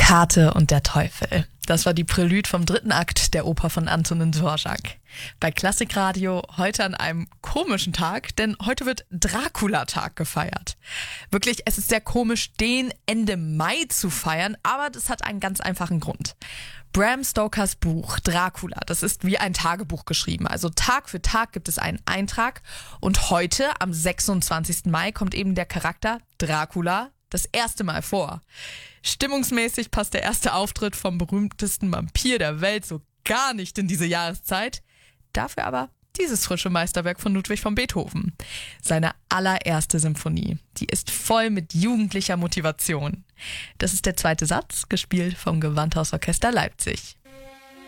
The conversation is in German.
Kate und der Teufel. Das war die Prälude vom 3. Akt der Oper von Antonin Dvorak. Bei Klassikradio heute an einem komischen Tag, denn heute wird Dracula-Tag gefeiert. Wirklich, es ist sehr komisch, den Ende Mai zu feiern, aber das hat einen ganz einfachen Grund. Bram Stokers Buch Dracula, das ist wie ein Tagebuch geschrieben. Also Tag für Tag gibt es einen Eintrag und heute, am 26. Mai, kommt eben der Charakter Dracula das erste Mal vor. Stimmungsmäßig passt der erste Auftritt vom berühmtesten Vampir der Welt so gar nicht in diese Jahreszeit. Dafür aber dieses frische Meisterwerk von Ludwig van Beethoven. Seine allererste Symphonie. Die ist voll mit jugendlicher Motivation. Das ist der zweite Satz, gespielt vom Gewandhausorchester Leipzig.